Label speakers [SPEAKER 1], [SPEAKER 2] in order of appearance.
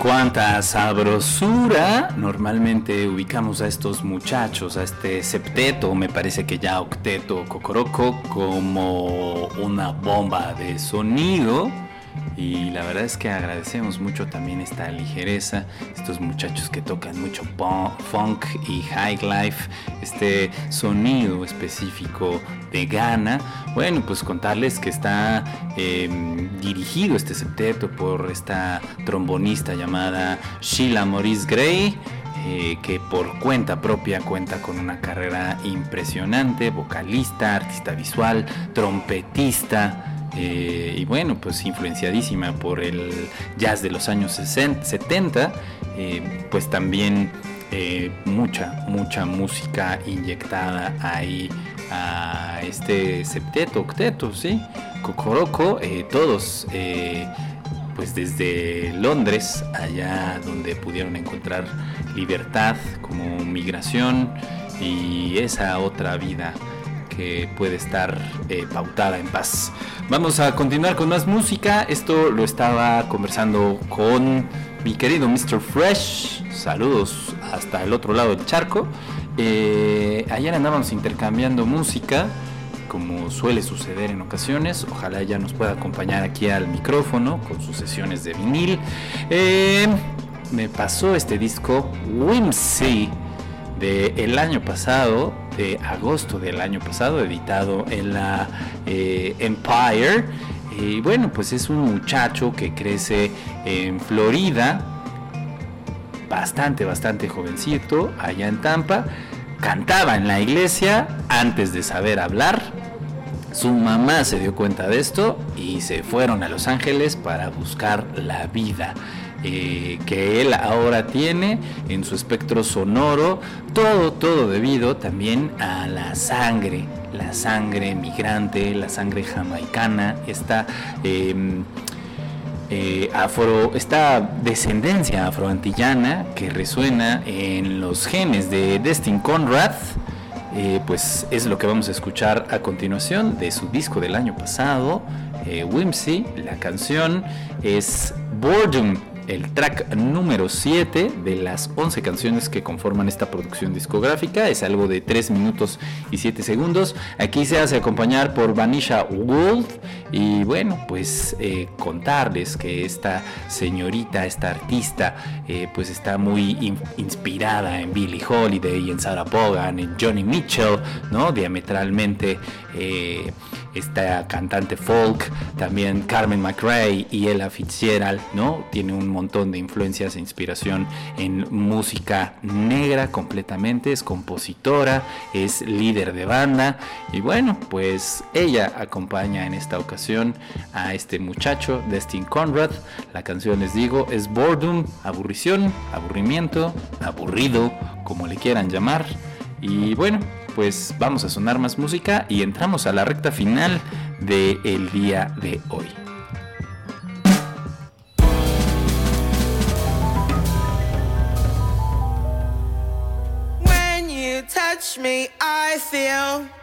[SPEAKER 1] Cuánta sabrosura. Normalmente ubicamos a estos muchachos, a este septeto, me parece que ya octeto Cocoroco, como una bomba de sonido. Y la verdad es que agradecemos mucho también esta ligereza, estos muchachos que tocan mucho funk y high life, este sonido específico de Ghana. Bueno, pues contarles que está dirigido este septeto por esta trombonista llamada Sheila Maurice Gray, que por cuenta propia cuenta con una carrera impresionante, vocalista, artista visual, trompetista. Y bueno, pues influenciadísima por el jazz de los años 70, pues también mucha música inyectada ahí a este septeto, octeto, ¿sí? Cocoroco, todos pues desde Londres, allá donde pudieron encontrar libertad como migración y esa otra vida que puede estar pautada en paz. Vamos a continuar con más música. Esto lo estaba conversando con mi querido Mr. Fresh. Saludos hasta el otro lado del charco. Ayer andábamos intercambiando música, como suele suceder en ocasiones. Ojalá ya nos pueda acompañar aquí al micrófono con sus sesiones de vinil. Me pasó este disco Whimsy del año pasado, de agosto del año pasado, editado en la Empire. Y bueno, pues es un muchacho que crece en Florida, bastante jovencito, allá en Tampa. Cantaba en la iglesia antes de saber hablar. Su mamá se dio cuenta de esto y se fueron a Los Ángeles para buscar la vida que él ahora tiene en su espectro sonoro, todo debido también a la sangre migrante, la sangre jamaicana, esta descendencia afroantillana que resuena en los genes de Destin Conrad. Pues es lo que vamos a escuchar a continuación de su disco del año pasado, Whimsy. La canción es Boredom, el track número 7 de las 11 canciones que conforman esta producción discográfica. Es algo de 3 minutos y 7 segundos. Aquí se hace acompañar por Vanisha Wolf. Y bueno, pues contarles que esta señorita, esta artista, pues está muy inspirada en Billie Holiday, en Sarah Vaughan, en Joni Mitchell, ¿no? Diametralmente esta cantante folk, también Carmen McRae y Ella Fitzgerald, ¿no? Tiene un montón de influencias e inspiración en música negra completamente. Es compositora, es líder de banda y bueno, pues ella acompaña en esta ocasión a este muchacho, Destin Conrad. La canción, les digo, es Boredom, aburrición, aburrimiento, aburrido, como le quieran llamar. Y bueno, pues vamos a sonar más música y entramos a la recta final del día de hoy.
[SPEAKER 2] When you touch me, I feel